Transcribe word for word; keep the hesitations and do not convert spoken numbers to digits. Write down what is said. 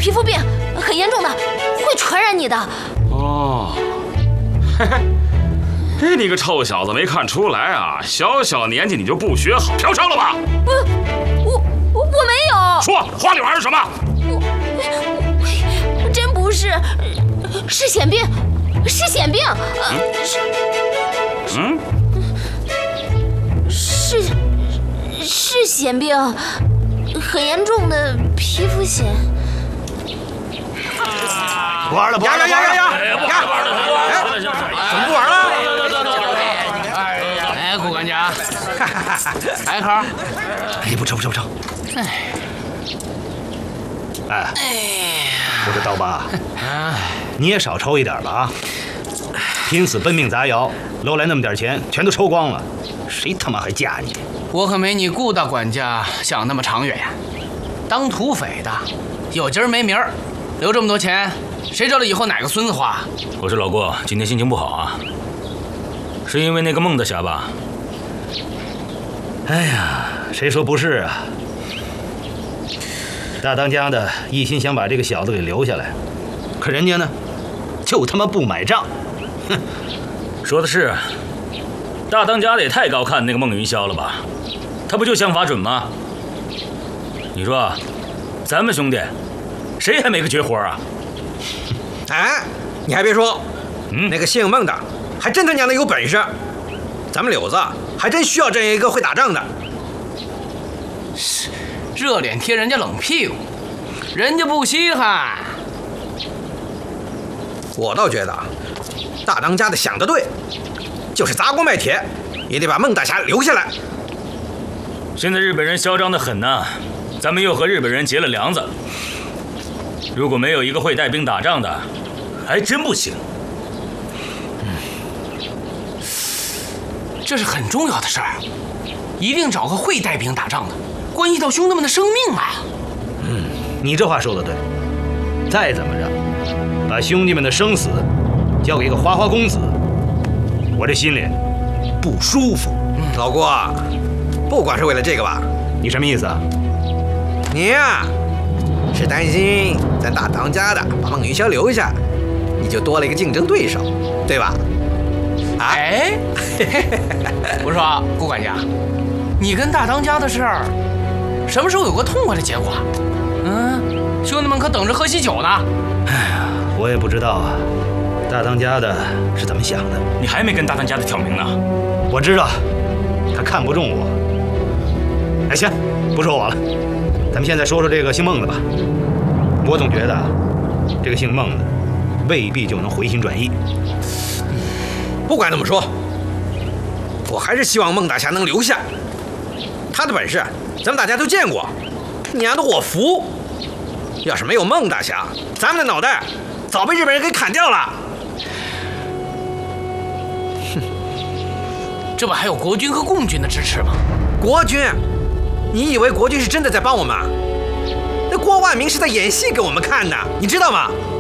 皮肤病，很严重的，会传染你的。 哦，嘿嘿，这你个臭小子没看出来啊？小小年纪你就不学好，嫖娼了吧？ 不，我我我没有。 说花里胡哨是什么？ 我我真不是，是癣病，是癣病。呃，是， 嗯， 是是癣病，很严重的皮肤癣。 不玩了，不玩了， 呀呀呀呀！ 呀， 哎，怎么不玩了？ 哎，顾管家，来口。 哎，不抽不抽不抽。哎，我说刀疤，你也少抽一点吧啊！拼死奔命砸窑，搂来那么点钱，全都抽光了，谁他妈还嫁你？ 我可没你顾大管家想那么长远呀。当土匪的，有今儿没明儿，留这么多钱，谁知道以后哪个孙子花？ 我说老郭，今天心情不好啊，是因为那个孟大侠吧？ 哎呀，谁说不是啊？大当家的一心想把这个小子给留下来，可人家呢，就他妈不买账。哼， 说的是，大当家的也太高看那个孟云霄了吧？他不就想法准吗？你说，咱们兄弟，谁还没个绝活啊？ 哎，你还别说， 嗯， 那个姓孟的还真他娘的有本事。咱们柳子还真需要这样一个会打仗的。 热脸贴人家冷屁股，人家不稀罕。 我倒觉得，大当家的想得对，就是砸锅卖铁，也得把孟大侠留下来。 现在日本人嚣张得很呐，咱们又和日本人结了梁子，如果没有一个会带兵打仗的，还真不行。 这是很重要的事儿，一定找个会带兵打仗的，关系到兄弟们的生命啊！ 嗯，你这话说得对。再怎么着，把兄弟们的生死交给一个花花公子，我这心里不舒服。 嗯，老郭，不光是为了这个吧？ 你什么意思啊？ 你呀、啊，是担心咱大当家的把孟云霄留下，你就多了一个竞争对手，对吧？啊、 哎，我说顾管家，你跟大当家的事儿，什么时候有个痛快的结果？嗯，兄弟们可等着喝喜酒呢。 哎呀，我也不知道啊，大当家的是怎么想的。 你还没跟大当家的挑明呢。 我知道，他看不中我。哎，行，不说我了，咱们现在说说这个姓孟的吧。我总觉得这个姓孟的未必就能回心转意。 不管怎么说，我还是希望孟大侠能留下。他的本事，咱们大家都见过，娘的我服。要是没有孟大侠，咱们的脑袋早被日本人给砍掉了。 哼，这不还有国军和共军的支持吗？ 国军？你以为国军是真的在帮我们？那郭万明是在演戏给我们看的，你知道吗？